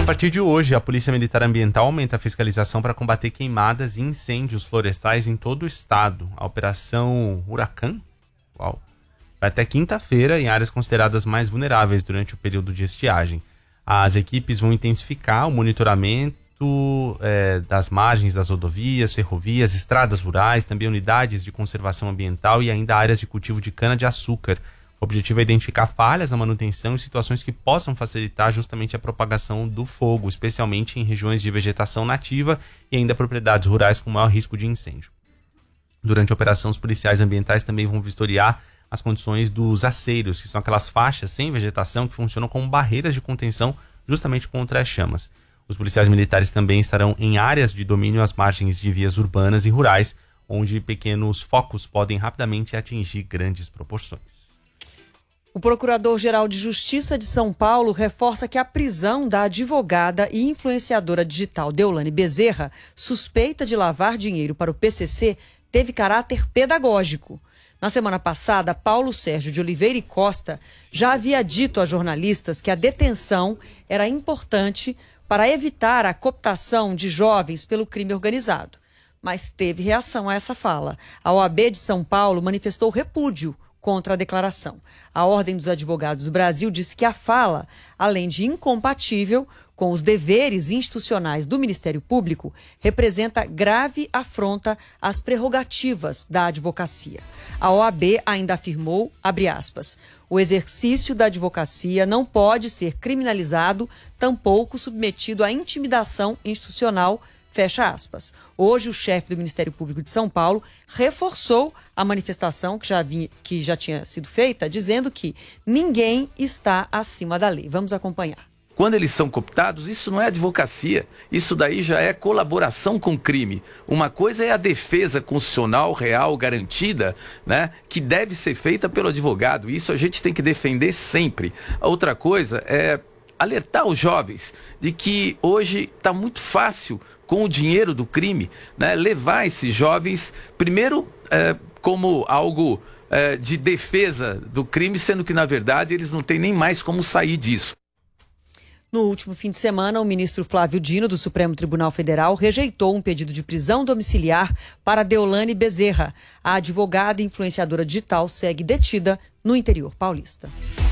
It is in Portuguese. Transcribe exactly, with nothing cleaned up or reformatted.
A partir de hoje, a Polícia Militar Ambiental aumenta a fiscalização para combater queimadas e incêndios florestais em todo o estado. A Operação Huracan uau, vai até quinta-feira em áreas consideradas mais vulneráveis durante o período de estiagem. As equipes vão intensificar o monitoramento é, das margens das rodovias, ferrovias, estradas rurais, também unidades de conservação ambiental e ainda áreas de cultivo de cana-de-açúcar. O objetivo é identificar falhas na manutenção e situações que possam facilitar justamente a propagação do fogo, especialmente em regiões de vegetação nativa e ainda propriedades rurais com maior risco de incêndio. Durante a operação, os policiais ambientais também vão vistoriar as condições dos aceiros, que são aquelas faixas sem vegetação que funcionam como barreiras de contenção justamente contra as chamas. Os policiais militares também estarão em áreas de domínio às margens de vias urbanas e rurais, onde pequenos focos podem rapidamente atingir grandes proporções. O Procurador-Geral de Justiça de São Paulo reforça que a prisão da advogada e influenciadora digital Deolane Bezerra, suspeita de lavar dinheiro para o P C C, teve caráter pedagógico. Na semana passada, Paulo Sérgio de Oliveira e Costa já havia dito a jornalistas que a detenção era importante para evitar a cooptação de jovens pelo crime organizado. Mas teve reação a essa fala. A O A B de São Paulo manifestou repúdio contra a declaração. A Ordem dos Advogados do Brasil disse que a fala, além de incompatível com os deveres institucionais do Ministério Público, representa grave afronta às prerrogativas da advocacia. A O A B ainda afirmou, abre aspas, o exercício da advocacia não pode ser criminalizado, tampouco submetido à intimidação institucional, fecha aspas. Hoje, o chefe do Ministério Público de São Paulo reforçou a manifestação que já, vinha, que já tinha sido feita, dizendo que ninguém está acima da lei. Vamos acompanhar. Quando eles são cooptados, isso não é advocacia, isso daí já é colaboração com o crime. Uma coisa é a defesa constitucional, real, garantida, né, que deve ser feita pelo advogado. Isso a gente tem que defender sempre. A outra coisa é alertar os jovens de que hoje está muito fácil, com o dinheiro do crime, né, levar esses jovens, primeiro, é, como algo é, de defesa do crime, sendo que, na verdade, eles não têm nem mais como sair disso. No último fim de semana, o ministro Flávio Dino, do Supremo Tribunal Federal, rejeitou um pedido de prisão domiciliar para Deolane Bezerra. A advogada e influenciadora digital segue detida no interior paulista.